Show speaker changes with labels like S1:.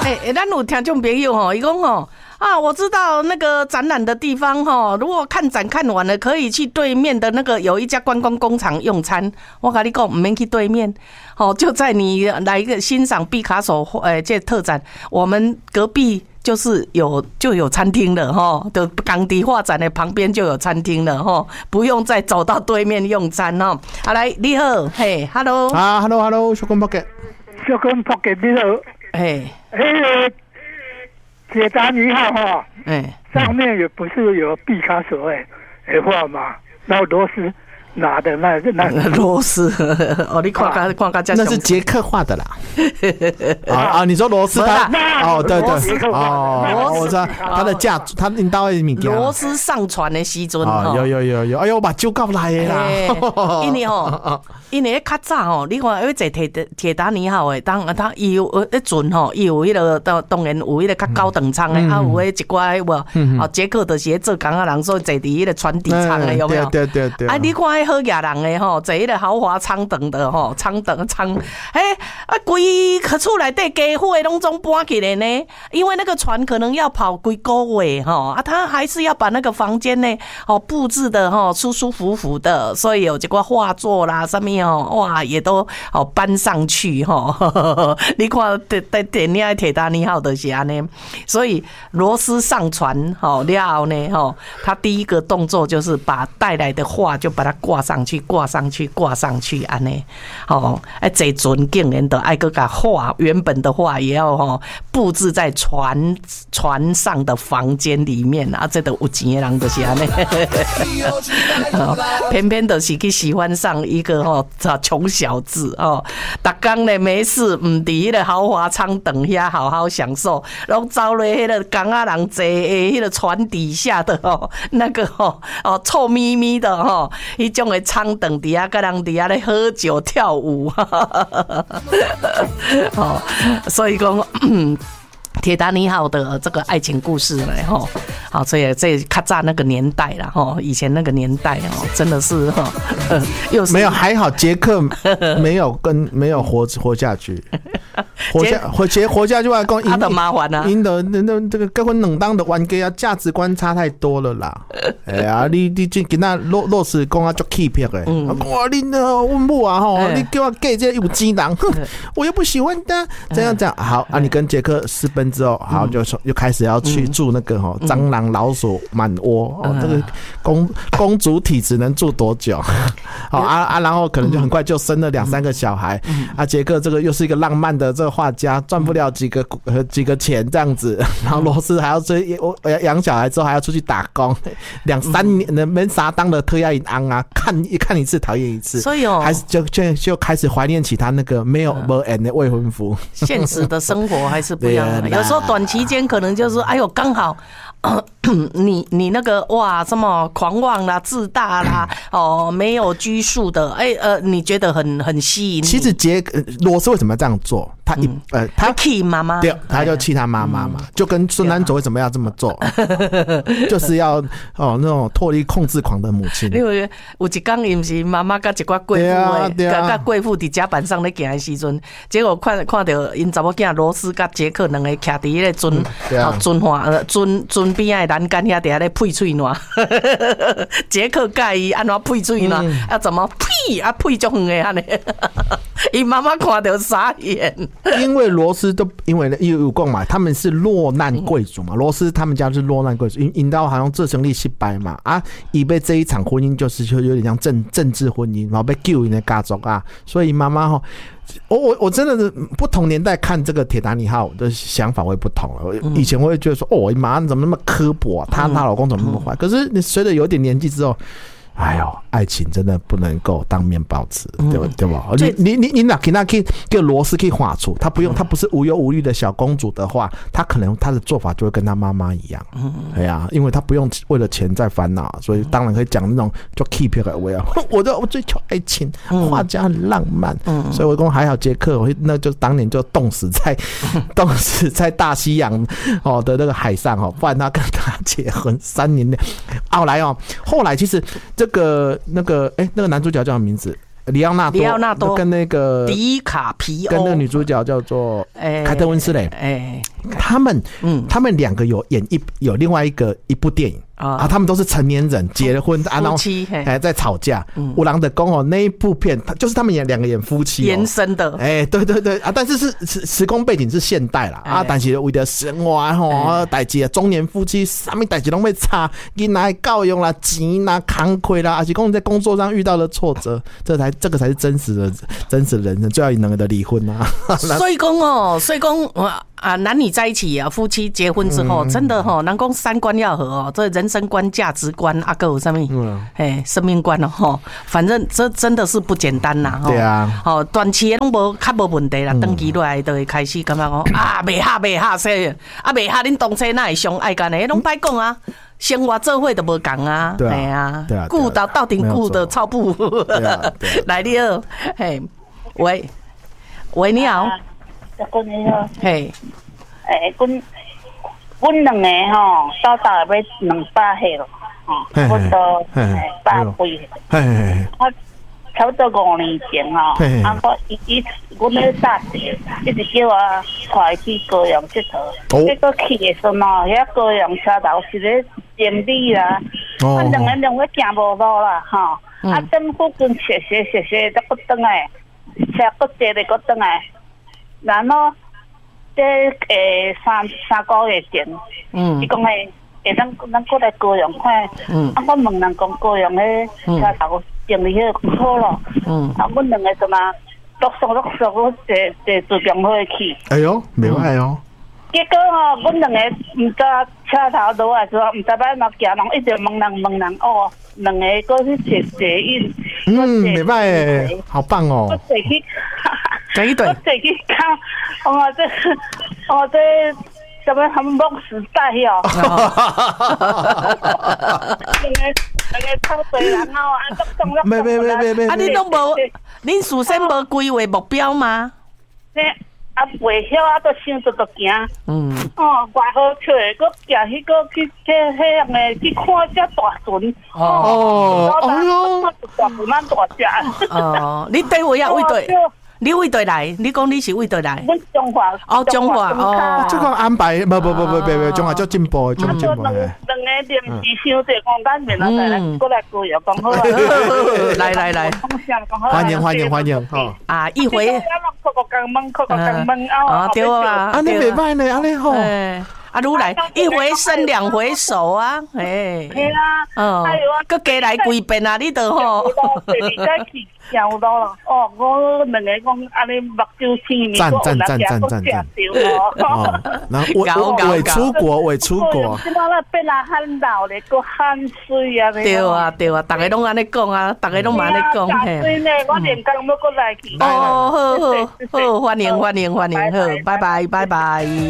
S1: 咱有听众朋友吼，伊讲吼啊，我知道那个展览的地方吼，如果看展看完了，可以去对面的那个有一家观光工厂用餐。我跟你讲，唔免去对面，哦，就在你来一个欣赏毕卡索这特展，我们隔壁就有餐厅了哈，的港地画展的旁边就有餐厅了哈，不用再走到对面用餐哈。好，来，你好，嘿 ，hello，
S2: 啊 ，hello， 小公 pocket，
S3: 小公 pocket， 你好，
S1: 嘿，
S3: 铁达尼号哈，上面也不是有毕卡索的画嘛，然后罗斯拿的那
S1: 罗斯，哦，你看这
S2: 那是捷克画的啦。啊，你说罗斯他哦，对对，哦，我知道他的架，他领导的物件。
S1: 罗斯上船的时阵，
S2: 有，哎呦，把酒搞来的啦。
S1: 因为较早吼，你看要坐铁达尼号的，当伊有一阵吼，伊有迄个当然有迄个较高等舱的，啊有迄一寡有捷克就是做工啊人，所以坐伫迄个船底舱的有没有？
S2: 对。
S1: 啊，你看迄好野人的吼，坐迄个豪华舱等的吼，舱，规厝内底家伙拢总搬起来呢，因为那个船可能要跑几个月吼，啊，他还是要把那个房间呢，布置的吼舒舒服服的，所以有一寡画作啦，什么哇，也都搬上去哈。你看电影铁达尼号就是安尼，所以罗斯上船了后呢，他第一个动作就是把带来的画就把它挂上去安尼。这船竟然都爱个把画原本的画也要布置在船上的房间里面啊，这都有钱的人就是安尼。偏偏就是去喜欢上一个穷小子哦，逐天呢没事，唔伫迄个豪华舱等遐好好享受，拢走咧迄个港仔人坐诶迄个船底下的那个臭咪咪的迄种的舱等底下，甲人底下咧喝酒跳舞，所以讲。铁达尼号的这个爱情故事呢，好，所以这较早那个年代啦，以前那个年代真的是又是
S2: 没有还好，捷克没有活下去，活下去话讲，
S1: 他的麻烦啊，
S2: 因的那这个结婚两当的玩家啊，价值观差太多了啦。哎呀，你今仔罗斯讲啊，足气魄的，哇，你阮某啊你叫我嫁这有钱人，我又不喜欢他，这样好啊，你跟捷克私奔之后，好就开始要去住那个蟑螂老鼠满窝这个公主体只能住多久？好啊，然后可能就很快就生了2-3个小孩啊。捷克这个又是一个浪漫的这个画家，赚不了几个钱这样子，然后罗斯还要养小孩之后还要出去打工，2-3年没啥当的特亚银行啊，看一次讨厌一次，
S1: 所以
S2: 还是就开始怀念起他那个没end的未婚夫。
S1: 现实的生活还是不一样的，有时候短期间可能就是哎呦刚好。你那个哇，什么狂妄啦、自大啦，没有拘束的，你觉得很吸引你？
S2: 其实罗斯为什么要这样做？他
S1: 气妈妈，
S2: 对，他就气他妈妈嘛，就跟孙安佐为什么要这么做，就是要那种脱离控制狂的母亲。
S1: 因为有一天伊不是妈妈跟一寡贵妇跟贵妇伫甲板上咧行的时阵，结果看到因查某囝罗斯跟捷克两个徛伫迄个船边的栏杆遐底下咧配喙暖，捷克教伊安怎配喙暖，要怎么呸啊配足远的安尼，伊妈妈看到傻眼。
S2: 因为罗斯因为有讲嘛，他们是落难贵族嘛，罗斯他们家是落难贵族，因到好像这成立失败嘛啊，以被这一场婚姻就有点像政治婚姻，然后被救因的家族啊，所以妈妈我真的是不同年代看这个铁达尼号的想法会不同了。以前我会觉得说，我妈怎么那么刻薄啊？她老公怎么那么坏？可是你随着有点年纪之后，哎呦，爱情真的不能够当面包吃，对吧？你哪可以给罗斯可以画出，她不是无忧无虑的小公主的话，她可能她的做法就会跟她妈妈一样。哎呀，因为她不用为了钱在烦恼，所以当然可以讲那种就 keep 的way啊。我追求爱情，画家很浪漫，所以我讲还好捷克，那就当年就冻死在大西洋的那个海上不然他跟他结婚3年。后来其实那个男主角叫什么名字？ 里奥纳多跟那个
S1: 迪卡皮欧，
S2: 跟那个女主角叫做凯特温斯蕾，他们两个有演有另外一部电影。他们都是成年人，结了婚，然后在吵架。有人的讲哦，那一部片，就是他们两个演夫妻
S1: 延伸的。
S2: 对啊，但是时空背景是现代啦，但是为了生活吼，代志中年夫妻，啥物代志拢要吵，囡仔教育啦、钱啦、工课啦，还是讲在工作上遇到的挫折，这个才是真实的人生，最后两个的离婚啊。
S1: 所以讲男女在一起啊，夫妻结婚之后，真的人讲三观要合哦，这人生观、价值观啊，各有什么生命观哦，反正这真的是不简单呐。
S2: 对啊，
S1: 短期的拢较无问题啦，长期落来就会开始感觉讲袂合说，袂合恁当初哪会相爱干的，拢歹讲啊。生活做伙都无共啊，
S2: 对啊，
S1: 顾到底顾的超不来你好，喂，你好。
S4: 你好，
S1: 嘿，
S4: 阮两个吼，到达要200岁咯，我都100岁，我差不多5年前吼，我要杀死，一直叫我带去高雄佚佗，结果去的时候吼，遐高雄车头是咧监理啦，我两个行无路啦，等附近踅，再搁转来，车搁坐咧搁转来。然后，这三个月前，伊讲诶，咱过来高雄看，我问人讲高雄诶车头整理迄好咯，阮两个怎么陆续我坐中火去。
S2: 哎呦，袂歹哦。
S4: 结果阮两个毋知车头落来时候，毋知摆哪行人，一直问人哦，两个搁去坐捷运，
S2: 袂歹诶，好棒哦。
S4: 我坐去。
S1: 对，
S4: 我自己看，这什么他们梦时代哦，两个超多人哦，
S1: 没，你拢无，恁事先无规划目标吗？
S4: 袂晓都想着行，外好找，搁行去搁去迄样的去看只大船，大船咱大只。
S1: 你等位啊，位对。你位对来？你讲你是位对来？
S4: 阮中华。
S1: 中华
S2: 这个安排，不，中华叫进步，进步。
S4: 两个临时想者讲，咱明仔载过来高雄讲好啊。
S1: 来，
S2: 欢迎
S1: 一回。对啊，
S2: 安尼袂歹呢，安尼好。
S1: 愈来一回生2回熟啊，
S4: 嘿啦，
S1: 搁加来几遍啊，你都吼。
S4: 再去行路啦，我两个讲安尼目睭青面，
S2: 赞，然后伪出国，
S4: 现在那变啊很老咧，搁很水啊。
S1: 对啊，大家拢安尼讲啊，大家拢嘛安尼讲
S4: 嘿。我连工要搁来去。
S1: 好，欢迎，好，拜拜。